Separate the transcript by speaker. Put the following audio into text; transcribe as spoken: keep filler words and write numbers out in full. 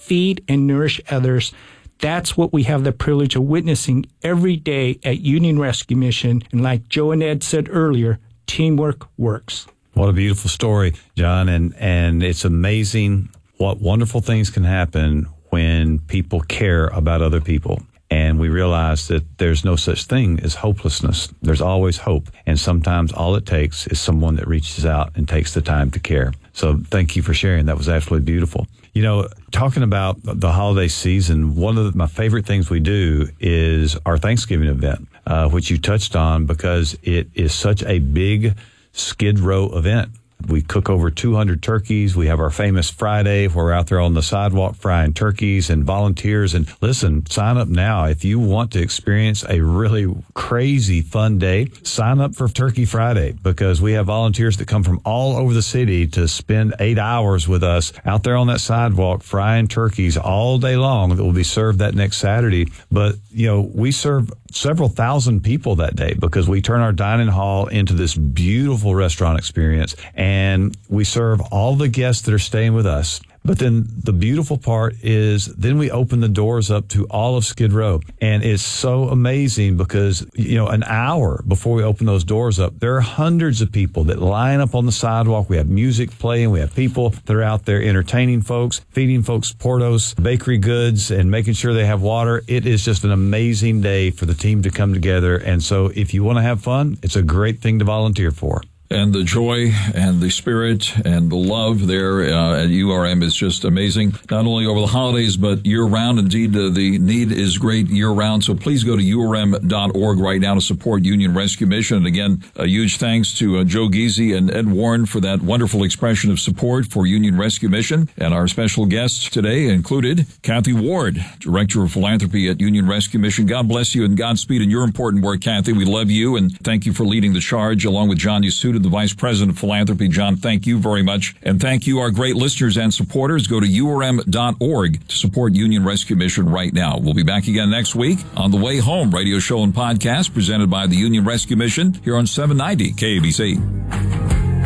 Speaker 1: feed and nourish others. That's what we have the privilege of witnessing every day at Union Rescue Mission. And like Joe and Ed said earlier, teamwork works.
Speaker 2: What a beautiful story, John. And, and it's amazing what wonderful things can happen when people care about other people. And we realize that there's no such thing as hopelessness. There's always hope. And sometimes all it takes is someone that reaches out and takes the time to care. So thank you for sharing. That was absolutely beautiful. You know, talking about the holiday season, one of the, my favorite things we do is our Thanksgiving event, uh, which you touched on because it is such a big Skid Row event. We cook over two hundred turkeys. We have our famous Friday where we're out there on the sidewalk frying turkeys and volunteers. And listen, sign up now. If you want to experience a really crazy fun day, sign up for Turkey Friday because we have volunteers that come from all over the city to spend eight hours with us out there on that sidewalk frying turkeys all day long that will be served that next Saturday. But, you know, we serve several thousand people that day because we turn our dining hall into this beautiful restaurant experience and we serve all the guests that are staying with us. But then the beautiful part is then we open the doors up to all of Skid Row. And it's so amazing because, you know, an hour before we open those doors up, there are hundreds of people that line up on the sidewalk. We have music playing. We have people that are out there entertaining folks, feeding folks Portos, bakery goods, and making sure they have water. It is just an amazing day for the team to come together. And so if you want to have fun, it's a great thing to volunteer for.
Speaker 3: And the joy and the spirit and the love there uh, at U R M is just amazing, not only over the holidays, but year-round. Indeed, uh, the need is great year-round. So please go to U R M dot org right now to support Union Rescue Mission. And again, a huge thanks to uh, Joe Giese and Ed Warren for that wonderful expression of support for Union Rescue Mission. And our special guests today included Kathy Ward, Director of Philanthropy at Union Rescue Mission. God bless you and Godspeed in your important work, Kathy. We love you, and thank you for leading the charge, along with John Yasuda, the Vice President of Philanthropy. John, thank you very much. And thank you, our great listeners and supporters. Go to U R M dot org to support Union Rescue Mission right now. We'll be back again next week on The Way Home radio show and podcast presented by the Union Rescue Mission here on seven ninety K A B C.